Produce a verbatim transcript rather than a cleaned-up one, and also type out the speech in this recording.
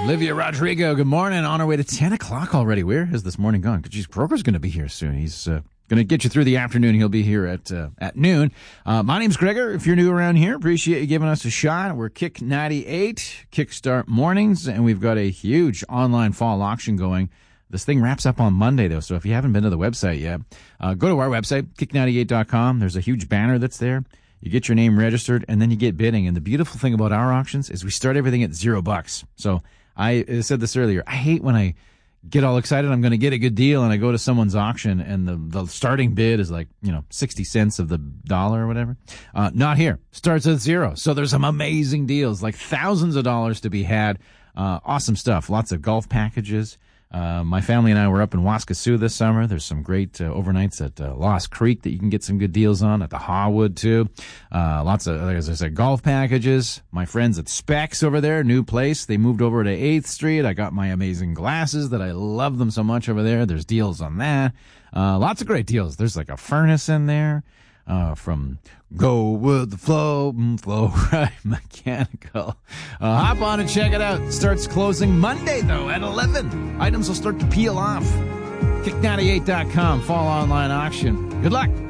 Olivia Rodrigo, good morning. On our way to ten o'clock already. Where has this morning gone? Geez, Croker's going to be here soon. He's uh, going to get you through the afternoon. He'll be here at uh, at noon. Uh, my name's Gregor. If you're new around here, appreciate you giving us a shot. We're Kick ninety-eight, Kickstart Mornings, and we've got a huge online fall auction going. This thing wraps up on Monday, though, so if you haven't been to the website yet, uh, go to our website, kick ninety-eight dot com. There's a huge banner that's there. You get your name registered, and then you get bidding. And the beautiful thing about our auctions is we start everything at zero bucks. So I said this earlier. I hate when I get all excited I'm going to get a good deal, and I go to someone's auction, and the, the starting bid is like, you know, sixty cents of the dollar or whatever. Uh, not here. Starts at zero. So there's some amazing deals, like thousands of dollars to be had. Uh, awesome stuff. Lots of golf packages. Uh, my family and I were up in Waskesiu this summer. There's some great uh, overnights at uh, Lost Creek that you can get some good deals on, at the Hawood too. Uh, lots of, like as I said, golf packages. My friends at Specs over there, new place. They moved over to eighth Street. I got my amazing glasses that I love them so much over there. There's deals on that. Uh, lots of great deals. There's like a furnace in there. Uh, from Go With The Flow, Flow Right Mechanical. Uh, hop on and check it out. It starts closing Monday, though, at eleven. Items will start to peel off. kick ninety-eight dot com, fall online auction. Good luck.